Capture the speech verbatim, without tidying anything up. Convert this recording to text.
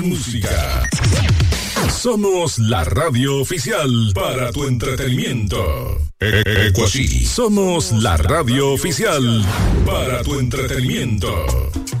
música. Somos la radio oficial para tu entretenimiento. Ecuasí. Somos la radio oficial para tu entretenimiento.